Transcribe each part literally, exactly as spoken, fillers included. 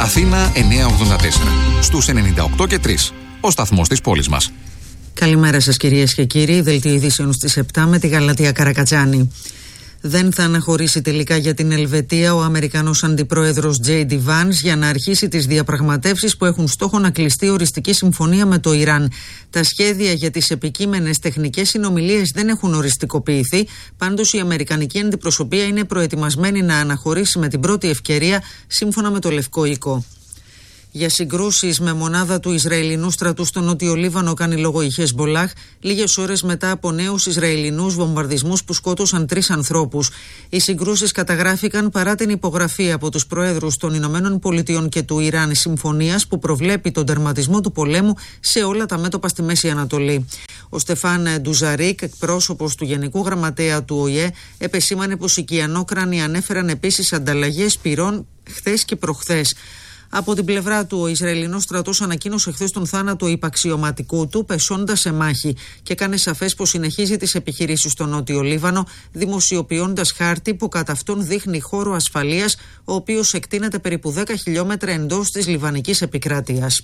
Αθήνα εννιακόσια ογδόντα τέσσερα. Στους ενενήντα οκτώ και τρία. Ο σταθμός της πόλης μας. Καλημέρα σας κυρίες και κύριοι. Δελτίο ειδήσεων στις επτά με τη Γαλατεία Καρακατσάνη. Δεν θα αναχωρήσει τελικά για την Ελβετία ο Αμερικανός Αντιπρόεδρος τζέι ντι Vance για να αρχίσει τις διαπραγματεύσεις που έχουν στόχο να κλειστεί οριστική συμφωνία με το Ιράν. Τα σχέδια για τις επικείμενες τεχνικές συνομιλίες δεν έχουν οριστικοποιηθεί, πάντως η Αμερικανική αντιπροσωπεία είναι προετοιμασμένη να αναχωρήσει με την πρώτη ευκαιρία, σύμφωνα με το Λευκό Οίκο. Για συγκρούσεις με μονάδα του Ισραηλινού στρατού στο Νότιο Λίβανο κάνει λόγο η Χεσμπολάχ, λίγες ώρες μετά από νέους Ισραηλινούς βομβαρδισμούς που σκότωσαν τρεις ανθρώπους. Οι συγκρούσεις καταγράφηκαν παρά την υπογραφή από τους προέδρους των Ηνωμένων Πολιτειών και του Ιράν συμφωνίας που προβλέπει τον τερματισμό του πολέμου σε όλα τα μέτωπα στη Μέση Ανατολή. Ο Στεφάν Ντουζαρίκ, εκπρόσωπος του Γενικού Γραμματέα του Ο Η Ε, επεσήμανε πως οι Κυανόκρανοι ανέφεραν επίσης ανταλλαγές πυρών χθες και προχθές. Από την πλευρά του, ο Ισραηλινός στρατός ανακοίνωσε χθες τον θάνατο υπαξιωματικού του, πεσώντας σε μάχη, και έκανε σαφές πως συνεχίζει τις επιχειρήσεις στο Νότιο Λίβανο, δημοσιοποιώντας χάρτη που κατά αυτόν δείχνει χώρο ασφαλείας, ο οποίος εκτείνεται περίπου δέκα χιλιόμετρα εντός της λιβανικής επικράτειας.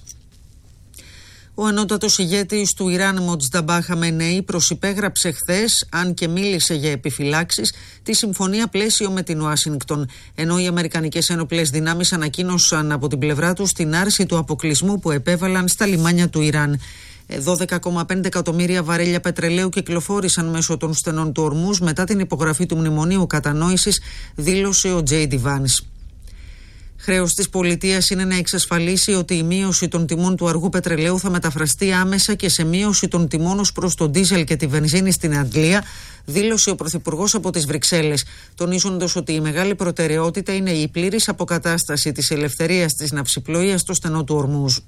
Ο ανώτατος ηγέτης του Ιράν, Μοτζταμπά Χαμενέι, προσυπέγραψε χθες, αν και μίλησε για επιφυλάξεις, τη συμφωνία πλαίσιο με την Ουάσιγκτον, ενώ οι αμερικανικές ένοπλες δυνάμεις ανακοίνωσαν από την πλευρά τους την άρση του αποκλεισμού που επέβαλαν στα λιμάνια του Ιράν. δώδεκα κόμμα πέντε εκατομμύρια βαρέλια πετρελαίου κυκλοφόρησαν μέσω των στενών του Ορμούζ μετά την υπογραφή του Μνημονίου Κατανόησης, δήλωσε ο τζέι ντι Vance. Χρέος της πολιτείας είναι να εξασφαλίσει ότι η μείωση των τιμών του αργού πετρελαίου θα μεταφραστεί άμεσα και σε μείωση των τιμών ως προς τον ντίζελ και τη βενζίνη στην Αγγλία, δήλωσε ο Πρωθυπουργός από τις Βρυξέλλες, τονίζοντας ότι η μεγάλη προτεραιότητα είναι η πλήρης αποκατάσταση της ελευθερίας της ναυσιπλοείας στο στενό του Ορμούζ.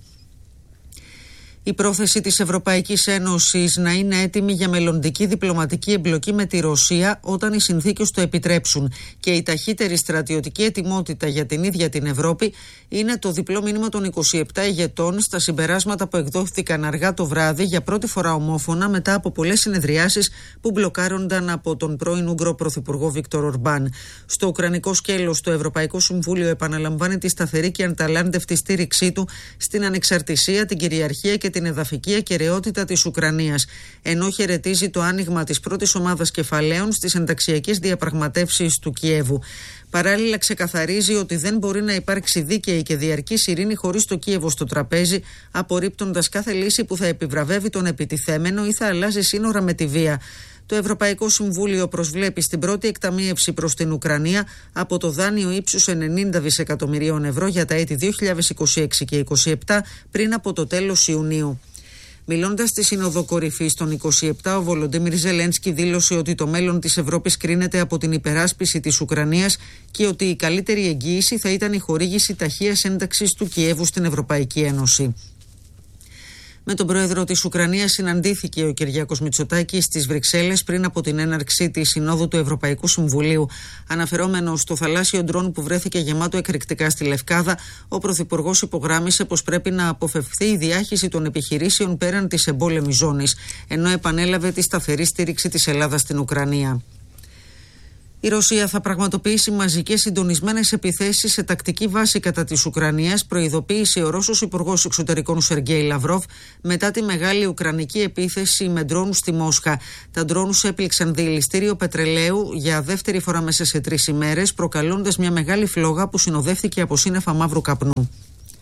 Η πρόθεση της Ευρωπαϊκής Ένωσης να είναι έτοιμη για μελλοντική διπλωματική εμπλοκή με τη Ρωσία όταν οι συνθήκες το επιτρέψουν και η ταχύτερη στρατιωτική ετοιμότητα για την ίδια την Ευρώπη είναι το διπλό μήνυμα των είκοσι επτά ηγετών στα συμπεράσματα που εκδόθηκαν αργά το βράδυ, για πρώτη φορά ομόφωνα μετά από πολλές συνεδριάσεις που μπλοκάρονταν από τον πρώην Ούγγρο Πρωθυπουργό Βίκτορ Ορμπάν. Στο ουκρανικό σκέλος, το Ευρωπαϊκό Συμβούλιο επαναλαμβάνει τη σταθερή και ανταλάντευτη στήριξή του στην ανεξαρτησία, την κυριαρχία και την εδαφική ακεραιότητα της Ουκρανίας, ενώ χαιρετίζει το άνοιγμα της πρώτης ομάδας κεφαλαίων στις ενταξιακές διαπραγματεύσεις του Κιέβου. Παράλληλα, ξεκαθαρίζει ότι δεν μπορεί να υπάρξει δίκαιη και διαρκής ειρήνη χωρίς το Κίεβο στο τραπέζι, απορρίπτοντας κάθε λύση που θα επιβραβεύει τον επιτιθέμενο ή θα αλλάζει σύνορα με τη βία. Το Ευρωπαϊκό Συμβούλιο προσβλέπει στην πρώτη εκταμείευση προς την Ουκρανία από το δάνειο ύψους ενενήντα δισεκατομμυρίων ευρώ για τα έτη δύο χιλιάδες είκοσι έξι και είκοσι επτά πριν από το τέλος Ιουνίου. Μιλώντας στη Σύνοδο Κορυφής των είκοσι επτά, ο Βολοντίμιρ Ζελένσκι δήλωσε ότι το μέλλον της Ευρώπης κρίνεται από την υπεράσπιση της Ουκρανίας και ότι η καλύτερη εγγύηση θα ήταν η χορήγηση ταχείας ένταξης του Κιέβου στην Ευρωπαϊκή Ένωση. Με τον πρόεδρο της Ουκρανίας συναντήθηκε ο Κυριάκος Μητσοτάκης στις Βρυξέλλες πριν από την έναρξη της Συνόδου του Ευρωπαϊκού Συμβουλίου. Αναφερόμενος στο θαλάσσιο ντρόν που βρέθηκε γεμάτο εκρηκτικά στη Λευκάδα, ο Πρωθυπουργός υπογράμμισε πως πρέπει να αποφευθεί η διάχυση των επιχειρήσεων πέραν της εμπόλεμης ζώνης, ενώ επανέλαβε τη σταθερή στήριξη της Ελλάδας στην Ουκρανία. Η Ρωσία θα πραγματοποιήσει μαζικές συντονισμένες επιθέσεις σε τακτική βάση κατά της Ουκρανίας, προειδοποίησε ο Ρώσος Υπουργός Εξωτερικών Σεργέη Λαυρόβ μετά τη μεγάλη ουκρανική επίθεση με ντρόουν στη Μόσχα. Τα ντρόουν έπληξαν διελιστήριο πετρελαίου για δεύτερη φορά μέσα σε τρεις ημέρες, προκαλώντας μια μεγάλη φλόγα που συνοδεύτηκε από σύννεφα μαύρου καπνού.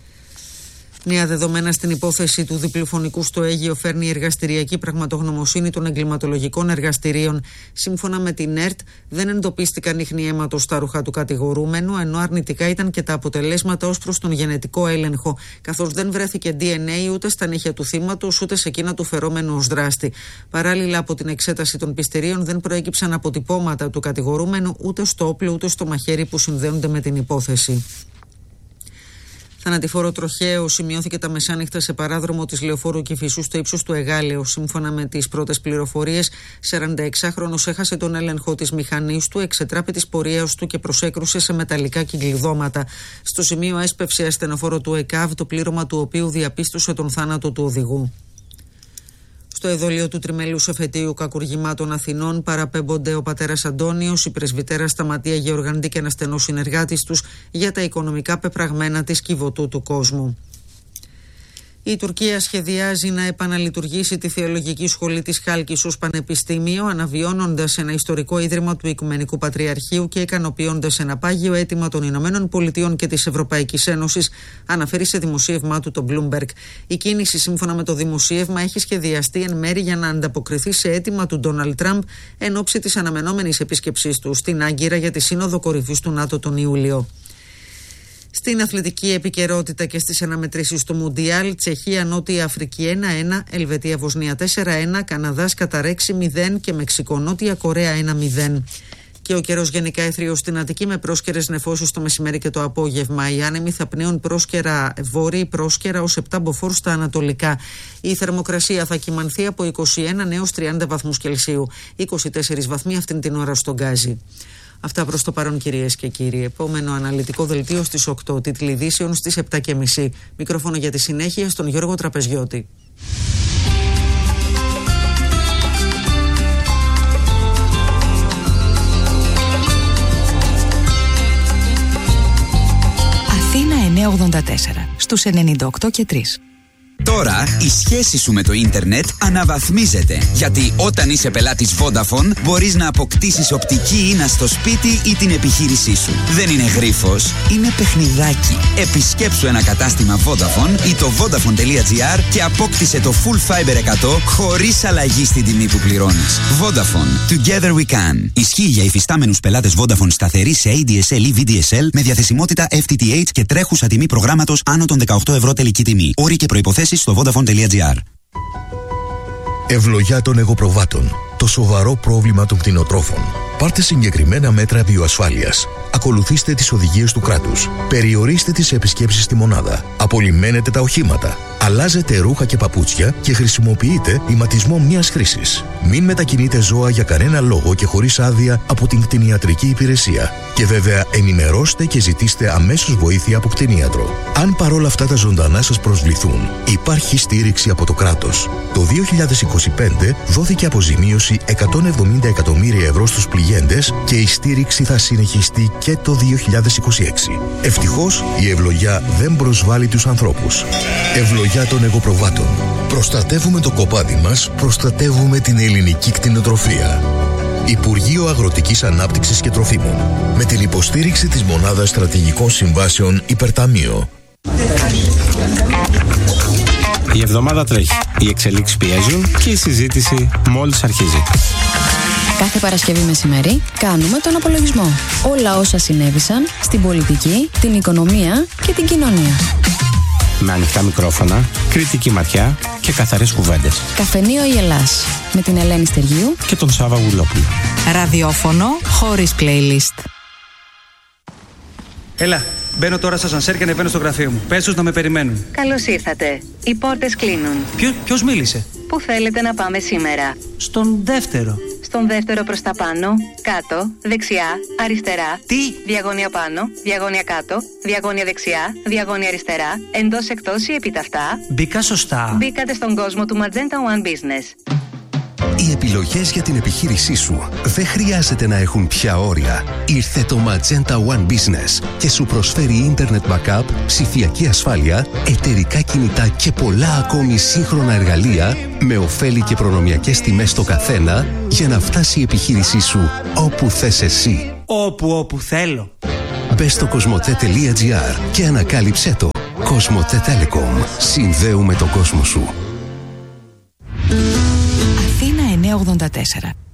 Νέα δεδομένα στην υπόθεση του διπλοφωνικού στο Αίγυο φέρνει η εργαστηριακή πραγματογνωμοσύνη των εγκληματολογικών εργαστηρίων. Σύμφωνα με την ΕΡΤ, δεν εντοπίστηκαν ίχνη αίματος στα ρούχα του κατηγορούμενου, ενώ αρνητικά ήταν και τα αποτελέσματα ως προς τον γενετικό έλεγχο, καθώς δεν βρέθηκε ντι εν έι ούτε στα νύχια του θύματος ούτε σε εκείνα του φερόμενου ως δράστη. Παράλληλα, από την εξέταση των πιστηρίων δεν προέκυψαν αποτυπώματα του κατηγορούμενου ούτε στο όπλο ούτε στο μαχαίρι που συνδέονται με την υπόθεση. Θανατηφόρο τροχαίο σημειώθηκε τα μεσάνυχτα σε παράδρομο της Λεωφόρου Κηφισού στο ύψος του Εγάλεως. Σύμφωνα με τις πρώτες πληροφορίες, σαρανταεξάχρονος έχασε τον έλεγχο της μηχανής του, εξετράπη της πορείας του και προσέκρουσε σε μεταλλικά κυκλειδώματα. Στο σημείο έσπευσε ασθενοφόρο του ΕΚΑΒ, το πλήρωμα του οποίου διαπίστωσε τον θάνατο του οδηγού. Στο εδόλιο του τριμελούς εφετείου κακουργημάτων Αθηνών παραπέμπονται ο πατέρας Αντώνιος, η πρεσβυτέρα Σταματία Γεωργαντή και ένα στενό συνεργάτης τους για τα οικονομικά πεπραγμένα της Κιβωτού του κόσμου. Η Τουρκία σχεδιάζει να επαναλειτουργήσει τη θεολογική σχολή της Χάλκης ως πανεπιστήμιο, αναβιώνοντας ένα ιστορικό ίδρυμα του Οικουμενικού Πατριαρχείου και ικανοποιώντας ένα πάγιο αίτημα των Ηνωμένων Πολιτειών και της Ευρωπαϊκής Ένωσης, αναφέρει σε δημοσίευμά του το Bloomberg. Η κίνηση, σύμφωνα με το δημοσίευμα, έχει σχεδιαστεί εν μέρη για να ανταποκριθεί σε αίτημα του Ντόναλντ Τραμπ εν ώψη της αναμενόμενης επίσκεψής του στην Άγκυρα για τη Σύνοδο Κορυφής του ΝΑΤΟ τον Ιούλιο. Στην αθλητική επικαιρότητα και στις αναμετρήσεις του Μουντιάλ, Τσεχία Νότια Αφρική ένα ένα, Ελβετία Βοσνία τέσσερα ένα, Καναδάς Κατάρ έξι μηδέν και Μεξικό Νότια Κορέα ένα μηδέν. Και ο καιρός γενικά έθριος στην Αττική με πρόσκαιρες νεφώσεις το μεσημέρι και το απόγευμα. Οι άνεμοι θα πνέουν πρόσκαιρα βόρειοι, πρόσκαιρα ως επτά μποφόρ στα ανατολικά. Η θερμοκρασία θα κυμανθεί από είκοσι ένα έως τριάντα βαθμούς Κελσίου, είκοσι τέσσερις βαθμοί αυτήν την ώρα στον Γκάζι. Αυτά προς το παρόν, κυρίες και κύριοι. Επόμενο αναλυτικό δελτίο στις οκτώ, τίτλοι ειδήσεων στις επτά και μισή. Μικρόφωνο για τη συνέχεια στον Γιώργο Τραπεζιώτη. Αθήνα εννιακόσια ογδόντα τέσσερα, στους ενενήντα οκτώ και τρία. Τώρα η σχέση σου με το ίντερνετ αναβαθμίζεται. Γιατί όταν είσαι πελάτης Vodafone μπορείς να αποκτήσεις οπτική ίνα στο σπίτι ή την επιχείρησή σου. Δεν είναι γρίφος, είναι παιχνιδάκι. Επισκέψου ένα κατάστημα Vodafone ή το vodafone.gr και απόκτησε το Full Fiber εκατό χωρίς αλλαγή στην τιμή που πληρώνεις. Vodafone. Together we can. Ισχύει για υφιστάμενους πελάτες Vodafone σταθερή σε έι ντι ες ελ ή βι ντι ες ελ με διαθεσιμότητα εφ τι τι έιτς και τρέχουσα τιμή προγράμματος άνω των δεκαοκτώ ευρώ τελική τιμή. Όροι και προϋποθέσεις στο vodafone.gr. Ευλογιά των εγωπροβάτων. Το σοβαρό πρόβλημα των κτηνοτρόφων. Πάρτε συγκεκριμένα μέτρα βιοασφάλειας. Ακολουθήστε τις οδηγίες του κράτους. Περιορίστε τις επισκέψεις στη μονάδα. Απολυμμένετε τα οχήματα. Αλλάζετε ρούχα και παπούτσια και χρησιμοποιείτε ηματισμό μιας χρήσης. Μην μετακινείτε ζώα για κανένα λόγο και χωρίς άδεια από την κτηνιατρική υπηρεσία. Και βέβαια ενημερώστε και ζητήστε αμέσως βοήθεια από κτηνίατρο. Αν παρόλα αυτά τα ζωντανά σας προσβληθούν, υπάρχει στήριξη από το κράτος. Το δύο χιλιάδες είκοσι πέντε δόθηκε αποζημίωση εκατόν εβδομήντα εκατομμύρια ευρώ στους πληγέντες και η στήριξη θα συνεχιστεί και το δύο χιλιάδες είκοσι έξι. Ευτυχώς η ευλογιά δεν προσβάλλει τους ανθρώπους. Ευλογιά των εγωπροβάτων. Προστατεύουμε το κοπάδι μας, προστατεύουμε την ελληνική κτηνοτροφία. Υπουργείο Αγροτικής Ανάπτυξης και Τροφίμων. Με την υποστήριξη της Μονάδας Στρατηγικών Συμβάσεων Υπερταμείο. Η εβδομάδα τρέχει. Οι εξελίξεις πιέζουν και η συζήτηση μόλις αρχίζει. Κάθε Παρασκευή μεσημέρι κάνουμε τον απολογισμό. Όλα όσα συνέβησαν στην πολιτική, την οικονομία και την κοινωνία. Με ανοιχτά μικρόφωνα, κριτική ματιά και καθαρές κουβέντες. Καφενείο η Ελλάς με την Ελένη Στεργίου και τον Σάβα Γουλόπουλο. Ραδιόφωνο χωρίς playlist. Έλα, μπαίνω τώρα στα σανσέρ και ανεβαίνω στο γραφείο μου. Πες τους να με περιμένουν. Καλώς ήρθατε. Οι πόρτες κλείνουν. Ποιο, ποιος μίλησε? Πού θέλετε να πάμε σήμερα? Στον δεύτερο. Στον δεύτερο προς τα πάνω, κάτω, δεξιά, αριστερά. Τι? Διαγώνια πάνω, διαγώνια κάτω, διαγώνια δεξιά, διαγώνια αριστερά, εντός εκτός ή επιταυτά. Μπήκα σωστά. Μπήκατε στον κόσμο του Magenta One Business. Οι επιλογές για την επιχείρησή σου δεν χρειάζεται να έχουν πια όρια. Ήρθε το Magenta One Business και σου προσφέρει Internet Backup, ψηφιακή ασφάλεια, εταιρικά κινητά και πολλά ακόμη σύγχρονα εργαλεία με ωφέλη και προνομιακές τιμές στο καθένα για να φτάσει η επιχείρησή σου όπου θες εσύ. Όπου όπου θέλω. Μπες στο κοσμοτέ.gr και ανακάλυψέ το. Κοσμοτέ Telecom. Συνδέουμε τον κόσμο σου. Αθήνα εννιακόσια ογδόντα τέσσερα.